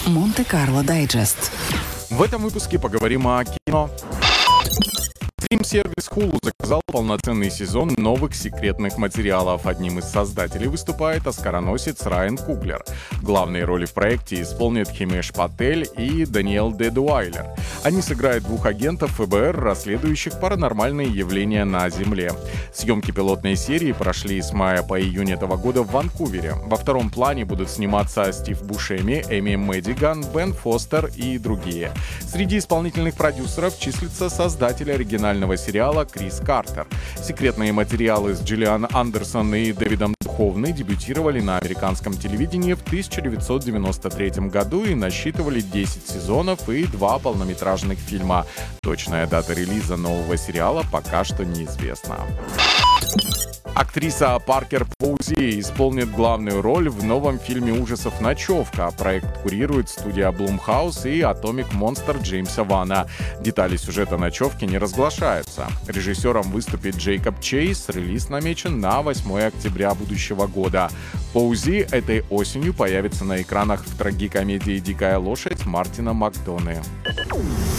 Монте-Карло Дайджест. В этом выпуске поговорим о кино. Стрим-сервис Hulu заказал полноценный сезон новых секретных материалов. Одним из создателей выступает оскароносец Райан Куглер. Главные роли в проекте исполнят Химеш Патель и Даниэл Дедуайлер. Они сыграют двух агентов ФБР, расследующих паранормальные явления на Земле. Съемки пилотной серии прошли с мая по июнь этого года в Ванкувере. Во втором плане будут сниматься Стив Бушеми, Эми Мэддиган, Бен Фостер и другие. Среди исполнительных продюсеров числится создатель оригинального сериала Крис Картер. Секретные материалы с Джиллиан Андерсон и Дэвидом Духовны дебютировали на американском телевидении в 1993 году и насчитывали 10 сезонов и 2 полнометражных фильма. Точная дата релиза нового сериала пока что неизвестна. Актриса Паркер Поузи исполнит главную роль в новом фильме ужасов «Ночевка». Проект курирует студия Blumhouse и Atomic Monster Джеймса Вана. Детали сюжета «Ночевки» не разглашаются. Режиссером выступит Джейкоб Чейз. Релиз намечен на 8 октября будущего года. Поузи этой осенью появится на экранах в трагикомедии «Дикая лошадь» Мартина Макдоны.